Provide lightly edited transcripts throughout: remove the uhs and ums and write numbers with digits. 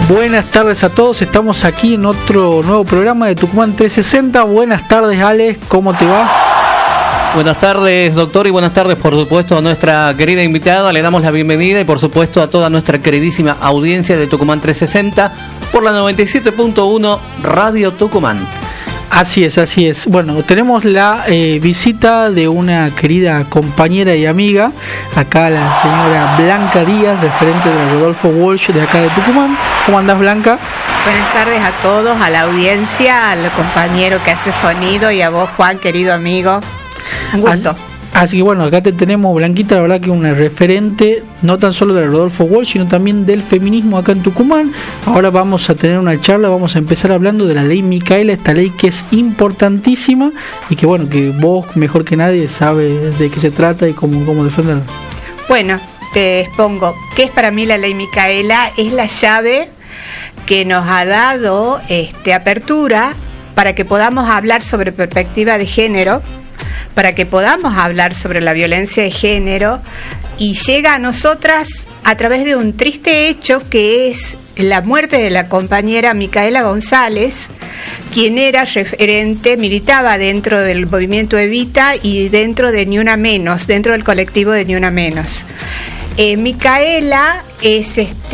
Buenas tardes a todos, estamos aquí en otro nuevo programa de Tucumán 360. Buenas tardes, Alex, ¿cómo te va? Buenas tardes, doctor, y buenas tardes, por supuesto, a nuestra querida invitada. Le damos la bienvenida y, por supuesto, a toda nuestra queridísima audiencia de Tucumán 360 por la 97.1 Radio Tucumán. Así es. Bueno, tenemos la visita de una querida compañera y amiga, acá la señora Blanca Díaz, referente de Rodolfo Walsh de acá de Tucumán. ¿Cómo andás, Blanca? Buenas tardes a todos, a la audiencia, al compañero que hace sonido y a vos, Juan, querido amigo. Un gusto. Así que bueno, acá te tenemos, Blanquita, la verdad que una referente no tan solo de Rodolfo Walsh, sino también del feminismo acá en Tucumán. Ahora vamos a tener una charla, vamos a empezar hablando de la ley Micaela, esta ley que es importantísima y que bueno, que vos mejor que nadie sabes de qué se trata y cómo defenderla. Bueno, te expongo, ¿qué es para mí la ley Micaela? Es la llave que nos ha dado apertura para que podamos hablar sobre perspectiva de género, para que podamos hablar sobre la violencia de género, y llega a nosotras a través de un triste hecho que es la muerte de la compañera Micaela González, quien era referente, militaba dentro del movimiento Evita y dentro de Ni Una Menos, dentro del colectivo de Ni Una Menos. Micaela es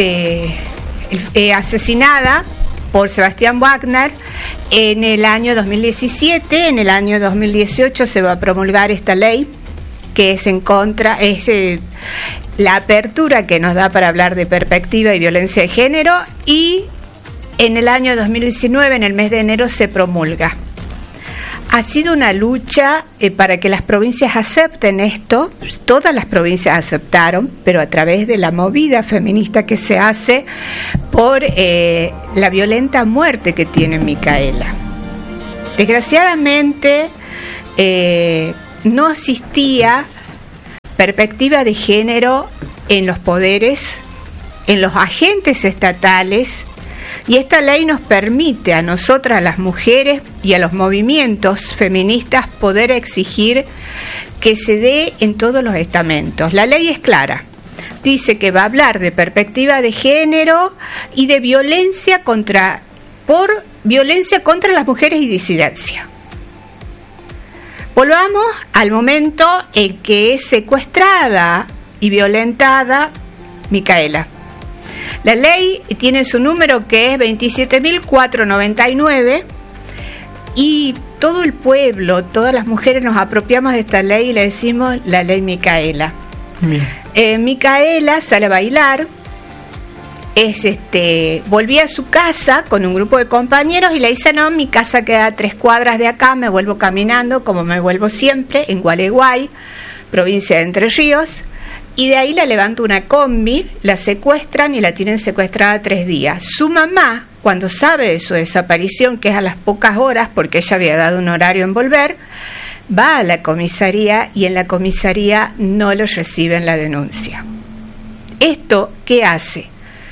asesinada por Sebastián Wagner en el año 2017. En el año 2018 se va a promulgar esta ley que es la apertura que nos da para hablar de perspectiva y violencia de género, y en el año 2019, en el mes de enero, se promulga. Ha sido una lucha para que las provincias acepten esto. Todas las provincias aceptaron, pero a través de la movida feminista que se hace por la violenta muerte que tiene Micaela. Desgraciadamente no existía perspectiva de género en los poderes, en los agentes estatales. Y esta ley nos permite a nosotras, las mujeres y a los movimientos feministas, poder exigir que se dé en todos los estamentos. La ley es clara. Dice que va a hablar de perspectiva de género y de violencia contra las mujeres y disidencia. Volvamos al momento en que es secuestrada y violentada Micaela. La ley tiene su número, que es 27.499, y todo el pueblo, todas las mujeres nos apropiamos de esta ley y le decimos la ley Micaela. Micaela sale a bailar, volvía a su casa con un grupo de compañeros y le dice: no, mi casa queda a 3 cuadras de acá, me vuelvo caminando como me vuelvo siempre, en Gualeguay, provincia de Entre Ríos. Y de ahí la levanta una combi, la secuestran y la tienen secuestrada 3 días. Su mamá, cuando sabe de su desaparición, que es a las pocas horas, porque ella había dado un horario en volver, va a la comisaría y en la comisaría no los reciben la denuncia. ¿Esto qué hace?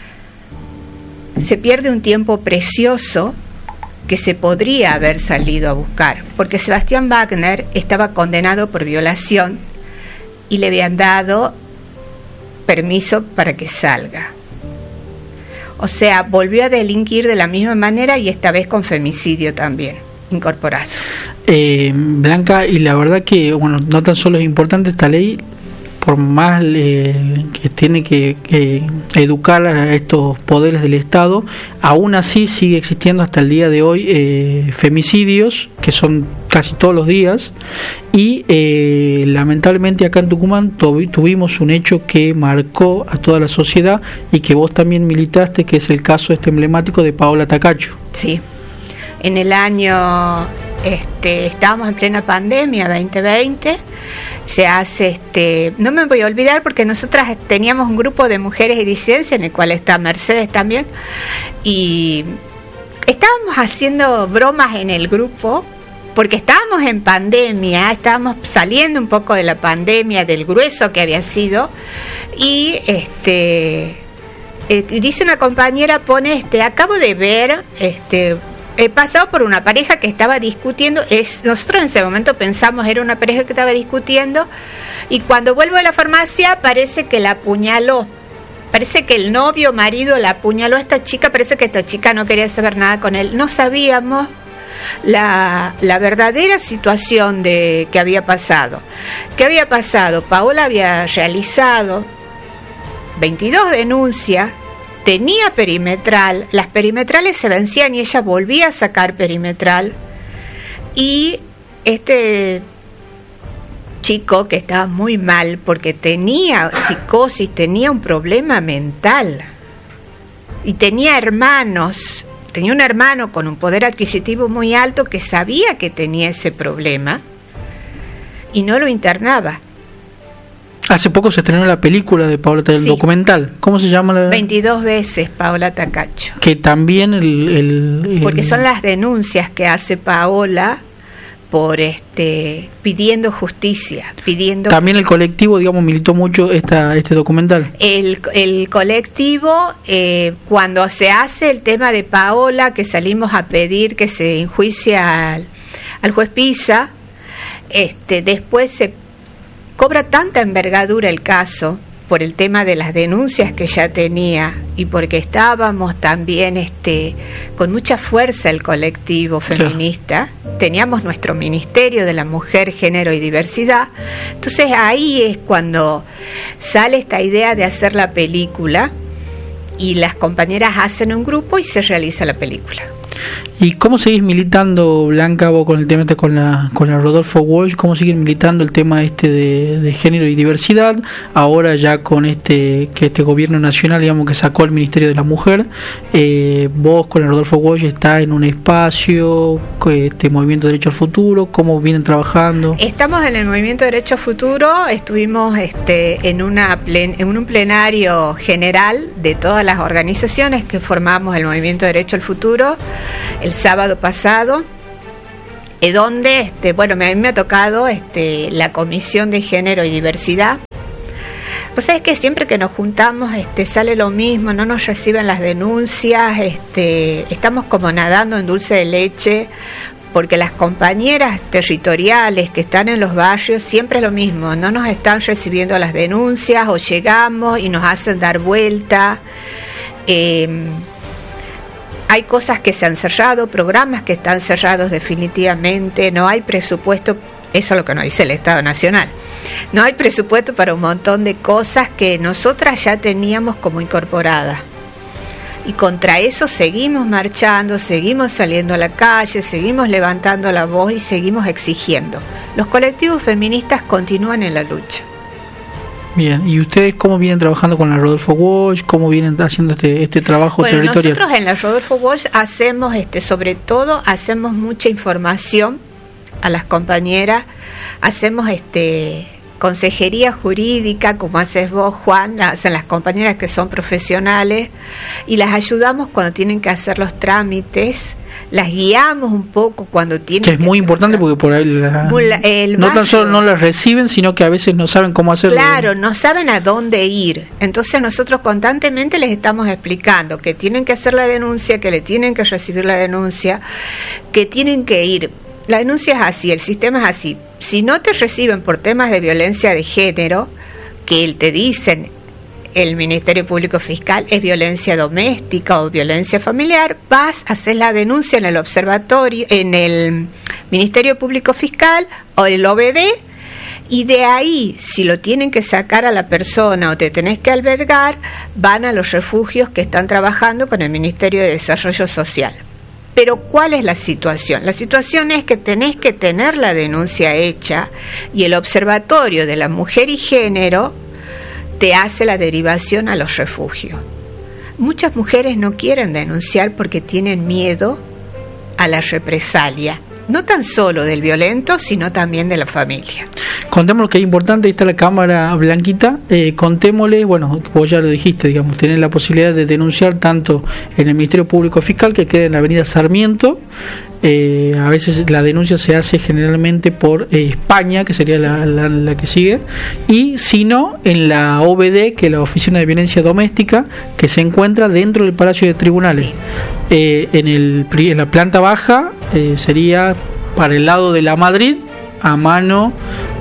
Se pierde un tiempo precioso que se podría haber salido a buscar, porque Sebastián Wagner estaba condenado por violación y le habían dado permiso para que salga. O sea, volvió a delinquir de la misma manera y esta vez con femicidio también incorporado. Blanca, y la verdad que bueno, no tan solo es importante esta ley, por más que tiene que educar a estos poderes del Estado, aún así sigue existiendo hasta el día de hoy femicidios, que son casi todos los días, y lamentablemente acá en Tucumán tuvimos un hecho que marcó a toda la sociedad y que vos también militaste, que es el caso emblemático de Paola Tacacho. Sí, en el año, estábamos en plena pandemia, 2020, se hace, no me voy a olvidar porque nosotras teníamos un grupo de mujeres y disidencia en el cual está Mercedes también, y estábamos haciendo bromas en el grupo porque estábamos en pandemia, estábamos saliendo un poco de la pandemia, del grueso que había sido, y dice una compañera, pone, acabo de ver, he pasado por una pareja que estaba discutiendo, nosotros en ese momento pensamos era una pareja que estaba discutiendo, y cuando vuelvo a la farmacia parece que la apuñaló parece que el novio marido la apuñaló a esta chica, parece que esta chica no quería saber nada con él. No sabíamos la verdadera situación de que había pasado. ¿Qué había pasado? Paola había realizado 22 denuncias, tenía perimetral, las perimetrales se vencían y ella volvía a sacar perimetral, y este chico que estaba muy mal porque tenía psicosis, tenía un problema mental y tenía hermanos, tenía un hermano con un poder adquisitivo muy alto que sabía que tenía ese problema y no lo internaba. Hace poco se estrenó la película de Paola, el documental. ¿Cómo se llama? 22 veces Paola Tacacho. Que también porque son las denuncias que hace Paola por pidiendo justicia, pidiendo. También el colectivo, digamos, militó mucho este documental. El colectivo, cuando se hace el tema de Paola, que salimos a pedir que se enjuicie al juez Pisa, después se cobra tanta envergadura el caso por el tema de las denuncias que ya tenía y porque estábamos también con mucha fuerza el colectivo feminista, teníamos nuestro Ministerio de la Mujer, Género y Diversidad. Entonces ahí es cuando sale esta idea de hacer la película y las compañeras hacen un grupo y se realiza la película. ¿Y cómo seguís militando, Blanca, vos con el tema con la Rodolfo Walsh? ¿Cómo seguís militando el tema de género y diversidad? Ahora ya con que este gobierno nacional, digamos, que sacó el Ministerio de la Mujer, vos con el Rodolfo Walsh está en un espacio, Movimiento Derecho al Futuro, ¿cómo vienen trabajando? Estamos en el Movimiento Derecho al Futuro, estuvimos en un plenario general de todas las organizaciones que formamos el Movimiento Derecho al Futuro el sábado pasado, donde a mí me ha tocado la Comisión de Género y Diversidad. Pues es que siempre que nos juntamos sale lo mismo, no nos reciben las denuncias, estamos como nadando en dulce de leche, porque las compañeras territoriales que están en los barrios siempre es lo mismo, no nos están recibiendo las denuncias o llegamos y nos hacen dar vuelta. Hay cosas que se han cerrado, programas que están cerrados definitivamente, no hay presupuesto, eso es lo que nos dice el Estado Nacional, no hay presupuesto para un montón de cosas que nosotras ya teníamos como incorporadas. Y contra eso seguimos marchando, seguimos saliendo a la calle, seguimos levantando la voz y seguimos exigiendo. Los colectivos feministas continúan en la lucha. Bien, ¿y ustedes cómo vienen trabajando con la Rodolfo Walsh? ¿Cómo vienen haciendo este trabajo territorial? Nosotros en la Rodolfo Walsh hacemos, sobre todo, hacemos mucha información a las compañeras, hacemos consejería jurídica, como haces vos, Juan, hacen las compañeras que son profesionales, y las ayudamos cuando tienen que hacer los trámites, las guiamos un poco cuando tienen que es muy importante porque por ahí no tan solo no las reciben, sino que a veces no saben cómo hacerlo. Claro, no saben a dónde ir. Entonces nosotros constantemente les estamos explicando que tienen que hacer la denuncia, que le tienen que recibir la denuncia, que tienen que ir. La denuncia es así, el sistema es así. Si no te reciben por temas de violencia de género, que te dicen el Ministerio Público Fiscal es violencia doméstica o violencia familiar, vas a hacer la denuncia en el observatorio, en el Ministerio Público Fiscal o el OBD, y de ahí, si lo tienen que sacar a la persona o te tenés que albergar, van a los refugios que están trabajando con el Ministerio de Desarrollo Social. Pero ¿cuál es la situación? La situación es que tenés que tener la denuncia hecha y el Observatorio de la Mujer y Género te hace la derivación a los refugios. Muchas mujeres no quieren denunciar porque tienen miedo a la represalia, no tan solo del violento, sino también de la familia. Contémosle que es importante, ahí está la cámara, Blanquita, contémosle, bueno, vos ya lo dijiste, digamos, tener la posibilidad de denunciar tanto en el Ministerio Público Fiscal, que queda en la avenida Sarmiento, a veces la denuncia se hace generalmente por España, que sería la que sigue, y si no, en la OBD, que es la Oficina de Doméstica, que se encuentra dentro del Palacio de Tribunales. Sí. En la planta baja sería para el lado de la Madrid, a mano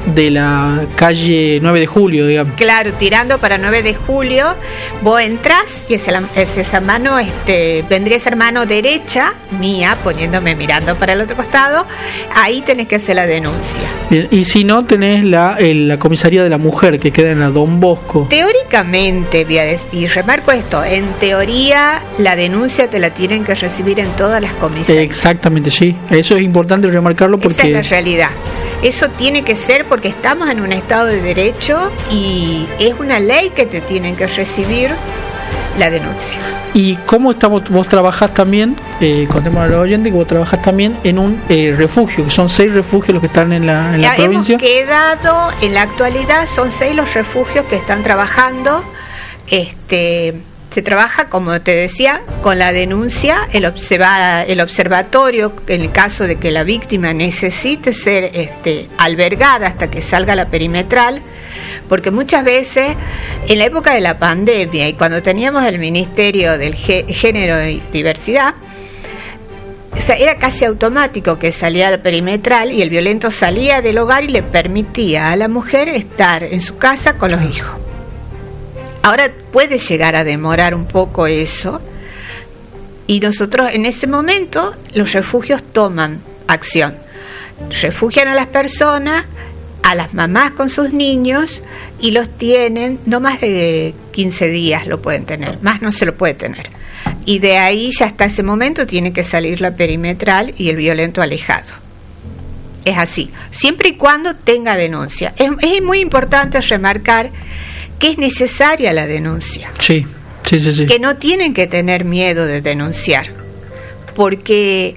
de la calle 9 de Julio, digamos. Claro, tirando para 9 de Julio, vos entras y esa mano, vendría a ser mano derecha mía, mirando para el otro costado, ahí tenés que hacer la denuncia. Bien, y si no, tenés la comisaría de la mujer que queda en la Don Bosco. Teóricamente, y remarco esto, en teoría la denuncia te la tienen que recibir en todas las comisarías. Exactamente, sí, eso es importante remarcarlo porque... Esa es la realidad. Eso tiene que ser porque estamos en un estado de derecho y es una ley que te tienen que recibir la denuncia. ¿Y cómo vos trabajás también, contémosle a los oyentes que vos trabajás también en un refugio, que son 6 refugios los que están en la provincia? Hemos quedado, en la actualidad son 6 los refugios que están trabajando. Se trabaja, como te decía, con la denuncia, el observatorio, en el caso de que la víctima necesite ser albergada hasta que salga la perimetral, porque muchas veces, en la época de la pandemia y cuando teníamos el Ministerio del Género y Diversidad, era casi automático que salía la perimetral y el violento salía del hogar y le permitía a la mujer estar en su casa con los hijos. Ahora puede llegar a demorar un poco eso y nosotros en ese momento los refugios toman acción, refugian a las personas, a las mamás con sus niños y los tienen, no más de 15 días lo pueden tener, más no se lo puede tener y de ahí ya hasta ese momento tiene que salir la perimetral y el violento alejado. Es así, siempre y cuando tenga denuncia. Es muy importante remarcar que es necesaria la denuncia. Sí. Que no tienen que tener miedo de denunciar, porque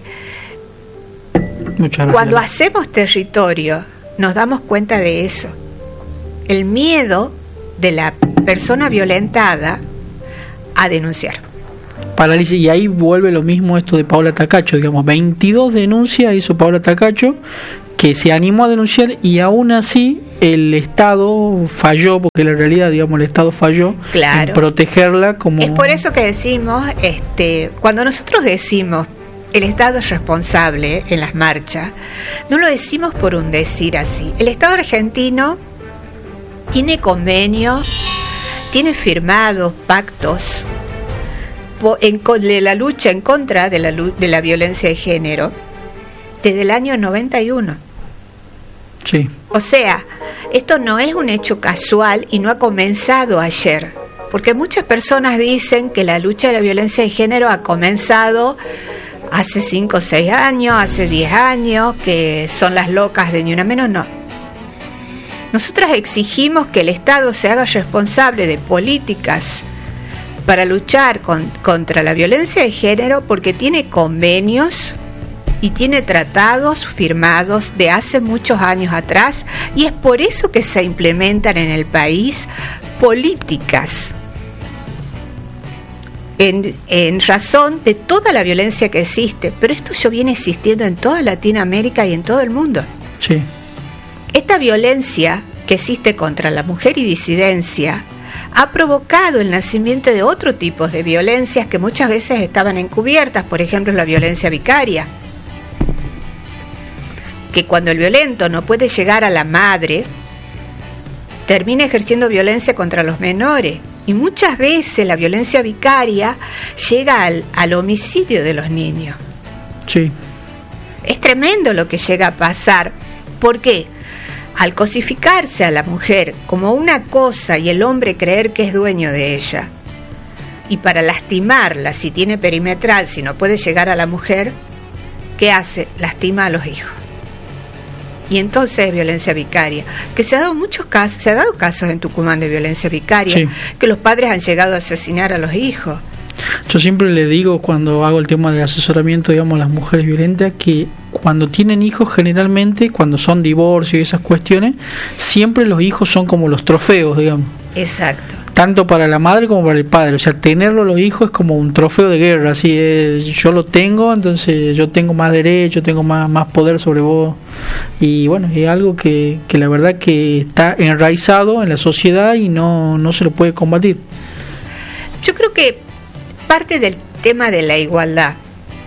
cuando hacemos territorio nos damos cuenta de eso. El miedo de la persona violentada a denunciar. Parálisis, y ahí vuelve lo mismo esto de Paola Tacacho, digamos, 22 denuncias hizo Paola Tacacho, que se animó a denunciar y aún así el Estado falló, porque la realidad, digamos, el Estado falló en protegerla como... Es por eso que decimos, cuando nosotros decimos el Estado es responsable en las marchas, no lo decimos por un decir así. El Estado argentino tiene convenios, tiene firmados pactos de la lucha en contra de la violencia de género desde el año 91. Sí. O sea, esto no es un hecho casual y no ha comenzado ayer, porque muchas personas dicen que la lucha de la violencia de género ha comenzado hace 5 o 6 años, hace 10 años, que son las locas de Ni Una Menos. No. Nosotras exigimos que el Estado se haga responsable de políticas para luchar contra la violencia de género, porque tiene convenios y tiene tratados firmados de hace muchos años atrás, y es por eso que se implementan en el país políticas en razón de toda la violencia que existe, pero esto ya viene existiendo en toda Latinoamérica y en todo el mundo. Sí. Esta violencia que existe contra la mujer y disidencia ha provocado el nacimiento de otro tipo de violencias que muchas veces estaban encubiertas, por ejemplo la violencia vicaria, que cuando el violento no puede llegar a la madre, termina ejerciendo violencia contra los menores, y muchas veces la violencia vicaria llega al homicidio de los niños. Sí. Es tremendo lo que llega a pasar. ¿Por qué? Al cosificarse a la mujer como una cosa y el hombre creer que es dueño de ella, y para lastimarla, si tiene perimetral, si no puede llegar a la mujer, ¿qué hace? Lastima a los hijos. Y entonces es violencia vicaria, que se ha dado muchos casos, se ha dado casos en Tucumán de violencia vicaria, sí, que los padres han llegado a asesinar a los hijos. Yo siempre le digo, cuando hago el tema de asesoramiento, digamos, a las mujeres violentas, que cuando tienen hijos, generalmente, cuando son divorcios y esas cuestiones, siempre los hijos son como los trofeos, digamos. Exacto. Tanto para la madre como para el padre. O sea, tenerlo los hijos es como un trofeo de guerra. Así es, yo lo tengo, entonces yo tengo más derecho, tengo más poder sobre vos. Y bueno, es algo que la verdad que está enraizado en la sociedad y no se lo puede combatir. Yo creo que parte del tema de la igualdad,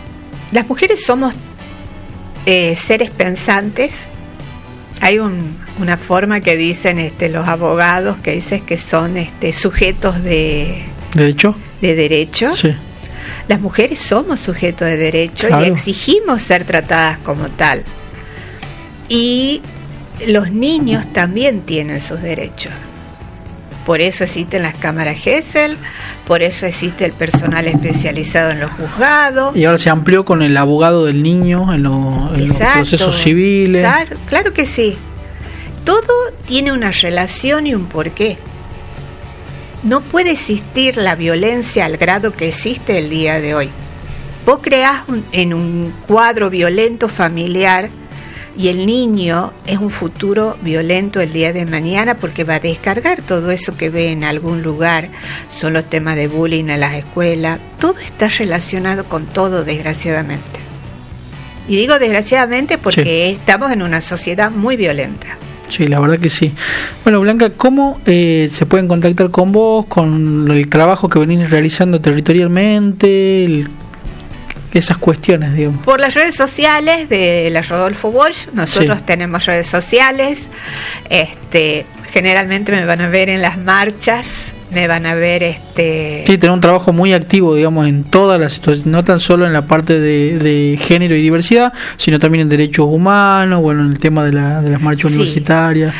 las mujeres somos seres pensantes. Hay un una forma que dicen los abogados, que dicen que son sujetos de derecho. Sí. Las mujeres somos sujetos de derecho, claro, y exigimos ser tratadas como tal. Y los niños también tienen sus derechos. Por eso existen las cámaras Gesell, por eso existe el personal especializado en los juzgados. Y ahora se amplió con el abogado del niño en los procesos civiles. Claro que sí. Todo tiene una relación y un porqué. No puede existir la violencia al grado que existe el día de hoy. Vos creás en un cuadro violento familiar y el niño es un futuro violento el día de mañana porque va a descargar todo eso que ve en algún lugar. Son los temas de bullying en las escuelas. Todo está relacionado con todo, desgraciadamente. Y digo desgraciadamente porque estamos en una sociedad muy violenta. Sí, la verdad que sí. Bueno, Blanca, ¿cómo se pueden contactar con vos, con el trabajo que venís realizando territorialmente, esas cuestiones, digamos? Por las redes sociales de la Rodolfo Walsh. Nosotros tenemos redes sociales. Generalmente me van a ver en las marchas, me van a ver Sí, tener un trabajo muy activo, digamos, en todas las situaciones, no tan solo en la parte de género y diversidad, sino también en derechos humanos, bueno, en el tema de las marchas universitarias.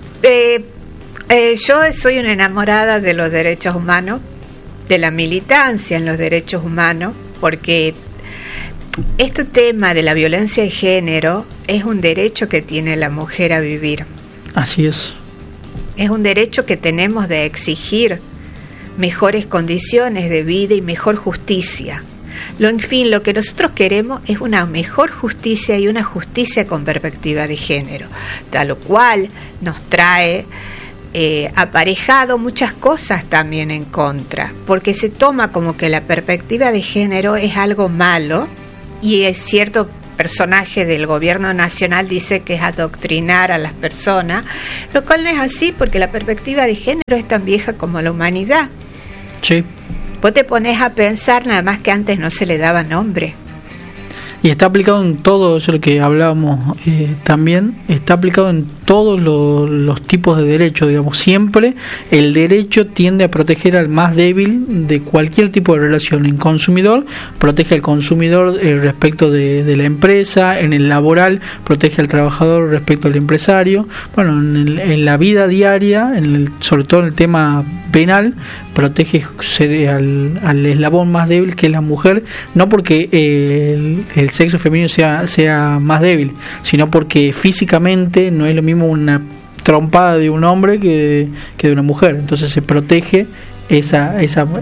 Yo soy una enamorada de los derechos humanos, de la militancia en los derechos humanos, porque este tema de la violencia de género es un derecho que tiene la mujer a vivir. Así es. Es un derecho que tenemos de exigir mejores condiciones de vida y mejor justicia. En fin, lo que nosotros queremos es una mejor justicia y una justicia con perspectiva de género, tal cual nos trae aparejado muchas cosas también en contra, porque se toma como que la perspectiva de género es algo malo y es cierto. Personaje del gobierno nacional dice que es adoctrinar a las personas, lo cual no es así porque la perspectiva de género es tan vieja como la humanidad. Sí. Vos te pones a pensar, nada más que antes no se le daba nombre. Y está aplicado en todo eso lo que hablábamos también, está aplicado en todos los tipos de derechos, digamos. Siempre el derecho tiende a proteger al más débil de cualquier tipo de relación. En consumidor, protege al consumidor respecto de la empresa; en el laboral, protege al trabajador respecto al empresario. Bueno, en la vida diaria, sobre todo en el tema penal, protege al eslabón más débil, que es la mujer, no porque el sexo femenino sea más débil, sino porque físicamente no es lo mismo una trompada de un hombre que de una mujer. Entonces se protege esa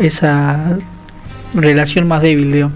relación más débil, digamos.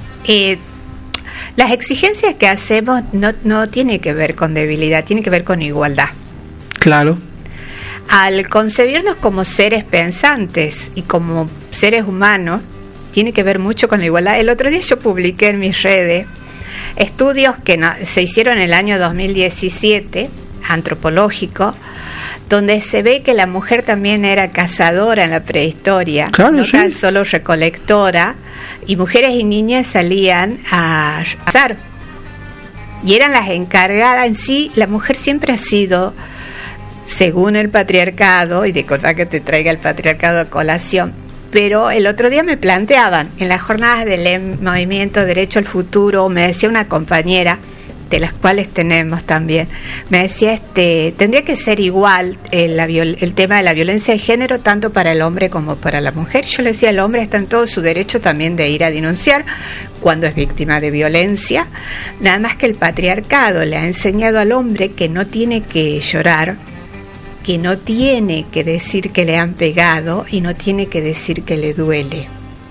Las exigencias que hacemos no tiene que ver con debilidad, tiene que ver con igualdad. Claro. Al concebirnos como seres pensantes y como seres humanos, tiene que ver mucho con la igualdad. El otro día yo publiqué en mis redes estudios que se hicieron en el año 2017, antropológico, donde se ve que la mujer también era cazadora en la prehistoria, claro, no tan solo recolectora, y mujeres y niñas salían a cazar y eran las encargadas. En sí, la mujer siempre ha sido, según el patriarcado, y disculpa que te traiga el patriarcado a colación, pero el otro día me planteaban en las jornadas del movimiento Derecho al Futuro, me decía una compañera, de las cuales tenemos también, me decía, tendría que ser igual el tema de la violencia de género tanto para el hombre como para la mujer. Yo le decía, el hombre está en todo su derecho también de ir a denunciar cuando es víctima de violencia, nada más que el patriarcado le ha enseñado al hombre que no tiene que llorar, que no tiene que decir que le han pegado y no tiene que decir que le duele.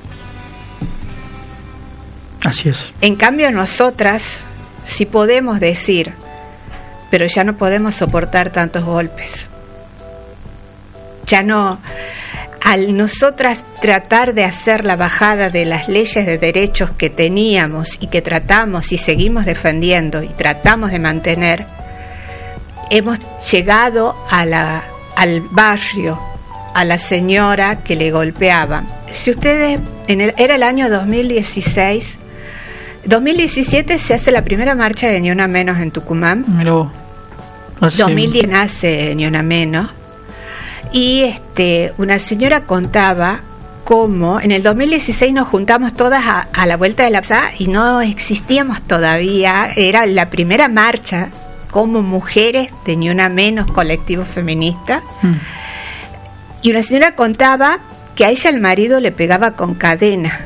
Así es. En cambio, nosotras sí podemos decir, pero ya no podemos soportar tantos golpes. Ya no, al nosotras tratar de hacer la bajada de las leyes de derechos que teníamos y que tratamos y seguimos defendiendo y tratamos de mantener, hemos llegado al barrio, a la señora que le golpeaban. Si ustedes, era el año 2016, 2017 se hace la primera marcha de Ni Una Menos en Tucumán. Miró. 2010 nace Ni Una Menos. Y una señora contaba cómo en el 2016 nos juntamos todas a la vuelta de la plaza y no existíamos todavía, era la primera marcha como mujeres de Ni Una Menos, colectivo feminista. Y una señora contaba que a ella el marido le pegaba con cadena.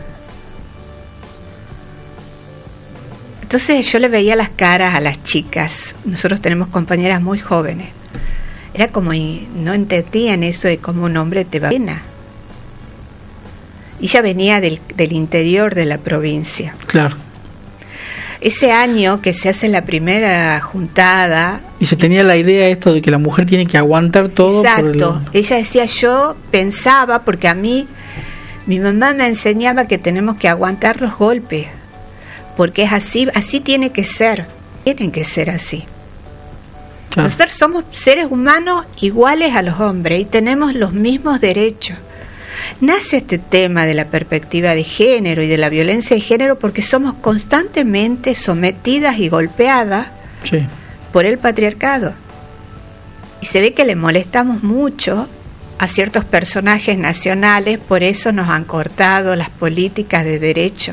Entonces yo le veía las caras a las chicas. Nosotros tenemos compañeras muy jóvenes. Era como no entendían eso de cómo un hombre te va a pena. Y ella venía del interior de la provincia. Claro. Ese año que se hace la primera juntada... Y se tenía la idea esto de que la mujer tiene que aguantar todo. Exacto. Ella decía, yo pensaba, porque a mí, mi mamá me enseñaba que tenemos que aguantar los golpes. Porque es así tiene que ser. Tienen que ser así. Claro. Nosotros somos seres humanos iguales a los hombres y tenemos los mismos derechos. Nace este tema de la perspectiva de género y de la violencia de género porque somos constantemente sometidas y golpeadas por el patriarcado. Y se ve que le molestamos mucho a ciertos personajes nacionales, por eso nos han cortado las políticas de derecho.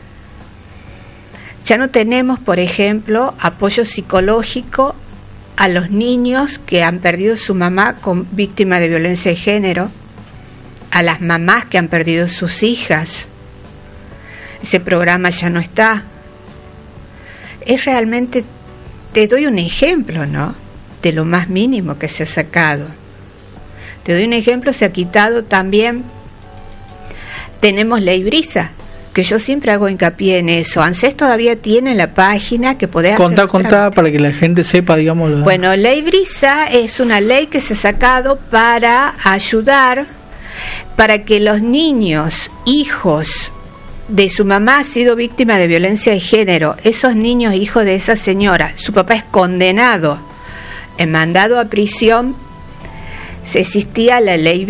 Ya no tenemos, por ejemplo, apoyo psicológico a los niños que han perdido su mamá con víctima de violencia de género, a las mamás que han perdido sus hijas. Ese programa ya no está. Es realmente, te doy un ejemplo, ¿no?, de lo más mínimo que se ha sacado. Te doy un ejemplo, se ha quitado también, tenemos Ley Brisa, que yo siempre hago hincapié en eso. ANSES todavía tiene la página que podés Contá para que la gente sepa, digamos. Bueno, Ley Brisa es una ley que se ha sacado para ayudar, para que los niños, hijos de su mamá ha sido víctima de violencia de género, esos niños, hijos de esa señora, su papá es condenado, mandado a prisión, se existía la Ley